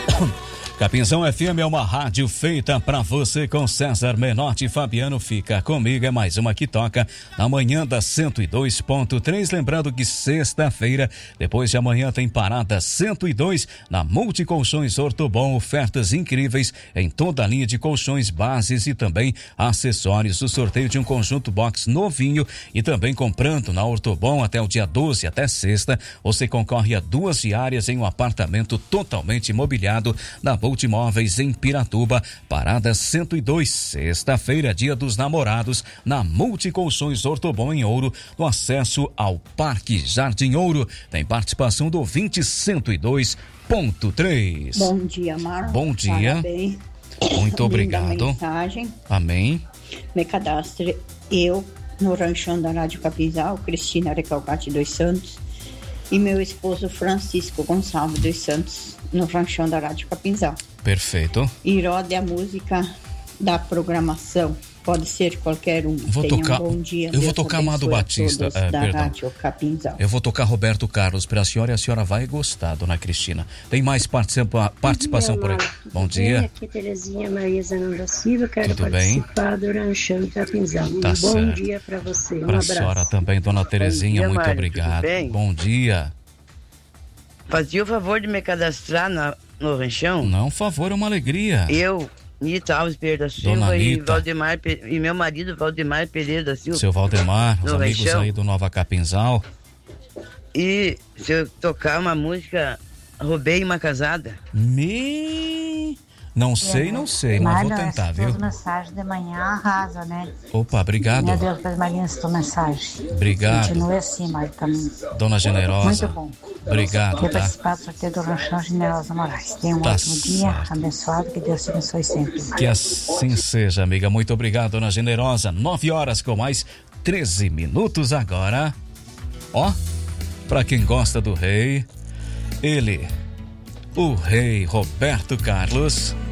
Capinzão FM é uma rádio feita pra você com César Menotti e Fabiano. Fica comigo, é mais uma que toca na manhã da 102.3. Lembrando que sexta-feira, depois de amanhã, tem parada 102 na Multicolchões Ortobon. Ofertas incríveis em toda a linha de colchões, bases e também acessórios. O sorteio de um conjunto box novinho e também comprando na Ortobon até o dia 12, até sexta, você concorre a 2 diárias em um apartamento totalmente imobiliado na Multimóveis em Piratuba, parada 102, sexta-feira, dia dos namorados, na Multicolchões Ortobon em Ouro, no acesso ao Parque Jardim Ouro. Tem participação do 20.102.3. Bom dia, Marlon. Bom dia. Parabéns. Muito obrigado. Mensagem. Amém. Me cadastre eu no ranchão da Rádio Capinzal, Cristina Recalcati dos Santos, e meu esposo Francisco Gonçalves dos Santos, no ranchão da Rádio Capinzal. Perfeito. E rode a música da programação. Pode ser qualquer um. Vou Tenha tocar, um bom dia. eu vou tocar Amado Batista. Perdão. Rádio Capinzal. Eu vou tocar Roberto Carlos para a senhora e a senhora vai gostar, dona Cristina. Tem mais participação por aí. Bom dia. Aqui é Terezinha Maria Zanon da Silva. Quero Tudo bem? participar do Ranchão Capinzal. Tá Bom certo. dia para você. Para a senhora também, dona Terezinha, dia, muito Mário, obrigado. tudo bem? Bom dia. Fazia o favor de me cadastrar no ranchão? Não, favor, é uma alegria. Eu, Nita Alves Pereira da Silva Dona e Nita. Valdemar e meu marido Valdemar Pereira da Silva. Seu Valdemar, os No amigos ranchão. aí do Nova Capinzal. E se eu tocar uma música, roubei uma casada. Não sei, mas vou tentar, viu? As mensagens de manhã arrasa, né? Opa, obrigado. Meu Deus, Pai Marinha, essa tua mensagem. Obrigado. Continue assim, Mário, também. Dona Generosa. Muito bom. Obrigado, Quero tá? participar do sorteio do Ranchão Generosa Moraes. Tenha um Tá ótimo dia, certo. abençoado, que Deus te abençoe sempre. Que assim seja, amiga. Muito obrigado, dona Generosa. 9 horas com mais 13 minutos agora. Ó, pra quem gosta do rei, ele, o rei Roberto Carlos.